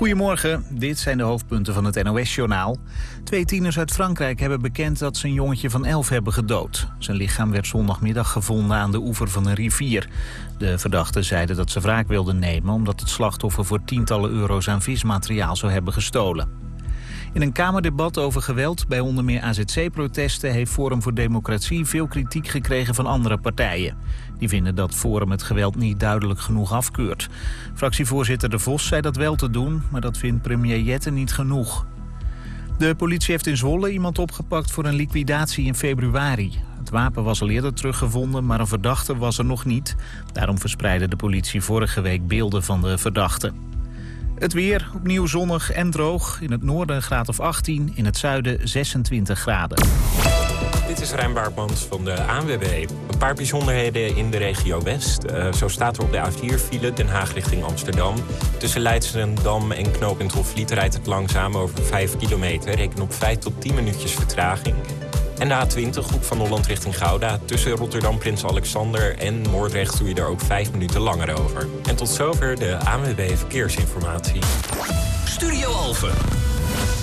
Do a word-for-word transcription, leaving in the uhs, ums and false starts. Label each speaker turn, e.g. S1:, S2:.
S1: Goedemorgen, dit zijn de hoofdpunten van het N O S-journaal. Twee tieners uit Frankrijk hebben bekend dat ze een jongetje van elf hebben gedood. Zijn lichaam werd zondagmiddag gevonden aan de oever van een rivier. De verdachten zeiden dat ze wraak wilden nemen omdat het slachtoffer voor tientallen euro's aan vismateriaal zou hebben gestolen. In een Kamerdebat over geweld bij onder meer A Z C-protesten... heeft Forum voor Democratie veel kritiek gekregen van andere partijen. Die vinden dat Forum het geweld niet duidelijk genoeg afkeurt. Fractievoorzitter De Vos zei dat wel te doen, maar dat vindt premier Jette niet genoeg. De politie heeft in Zwolle iemand opgepakt voor een liquidatie in februari. Het wapen was al eerder teruggevonden, maar een verdachte was er nog niet. Daarom verspreidde de politie vorige week beelden van de verdachte. Het weer, opnieuw zonnig en droog. In het noorden een graad of achttien, in het zuiden zesentwintig graden.
S2: Dit is Rijn Baartmans van de A N W B. Een paar bijzonderheden in de regio West. Uh, zo staat er op de A vier file Den Haag richting Amsterdam. Tussen Leidschendam en Knooppunt Hofvliet rijdt het langzaam over vijf kilometer. Reken op vijf tot tien minuutjes vertraging. En de A twintig, Hoek van Holland richting Gouda. Tussen Rotterdam, Prins Alexander en Moordrecht doe je er ook vijf minuten langer over. En tot zover de A N W B Verkeersinformatie.
S3: Studio Alphen.